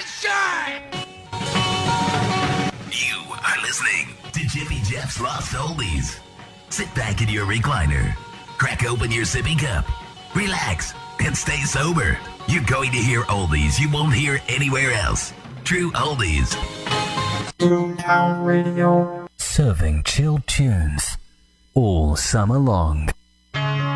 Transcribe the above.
shine! You are listening to Jiffy Jeff's Lost Oldies. Sit back in your recliner, crack open your sippy cup, relax, and stay sober. You're going to hear oldies you won't hear anywhere else. True oldies. Toontown Radio. Serving chilled tunes all summer long.